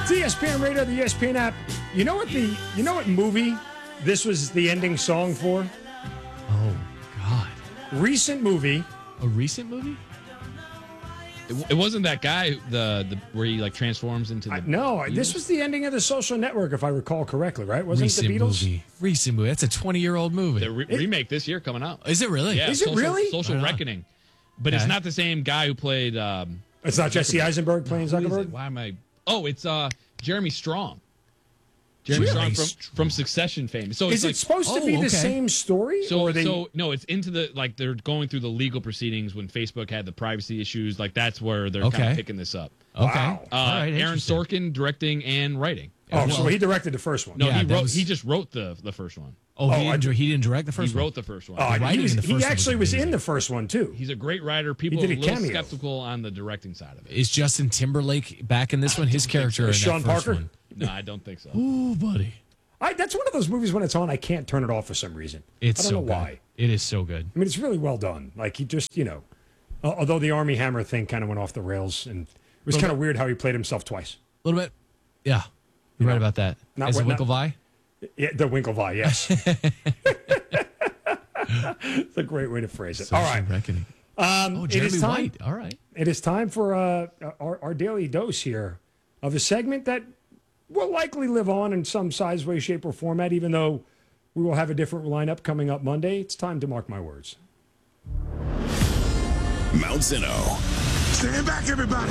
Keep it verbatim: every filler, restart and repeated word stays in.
It's E S P N Radio, the E S P N app. You know what the you know what movie this was the ending song for? Oh God! Recent movie. A recent movie? It, it wasn't that guy the, the where he like transforms into the I, no, Beatles? this was the ending of The Social Network, if I recall correctly. Right? Wasn't recent it the Beatles? movie. Recent movie. That's a twenty-year-old movie. The re- It- remake this year coming out. Is it really? Yeah, Is it social, really? Social Right on. Reckoning, but it's Okay. not the same guy who played. Um, It's not Jesse Eisenberg playing who is it? Zuckerberg. Why am I? Oh, it's uh, Jeremy Strong. Jeremy Really? Strong from, from Succession fame. So Is it's it like supposed to oh, be the okay. same story? so or they, so no, it's into the like they're going through the legal proceedings when Facebook had the privacy issues. Like that's where they're kind Okay. of picking this up. Okay. Wow. Uh, All right. Aaron interesting. Sorkin directing and writing. oh, as so well. he directed the first one. no, Yeah, he that wrote. was- He just wrote the the first one. Oh, Oh, he, I- didn't, he didn't direct the first He one. wrote the first one. Oh, I- writing he, was, in the he first one actually was was in amazing. the first one too. He's a great writer. People did are a a little cameo. skeptical on the directing side of it. Is Justin Timberlake back in this one? His character in that Sean first Parker? one. No, I don't think so. Ooh, buddy. I, that's one of those movies when it's on, I can't turn it off for some reason. It's I don't so know good. why. It is so good. I mean, it's really well done. Like he just, you know, uh, although the Army Hammer thing kind of went off the rails, and it was Well, kind of weird how he played himself twice. A little bit. Yeah. You're right about that. Not As a what- not- Winklevi? Yeah, the Winklevi, yes. It's a great way to phrase it. All right, Reckoning. um, Oh, it Jeremy is time. White. All right. It is time for uh, our, our daily dose here of a segment that will likely live on in some size, way, shape, or format, even though we will have a different lineup coming up Monday. It's time to mark my words. Mount Zeno. Stand back, everybody.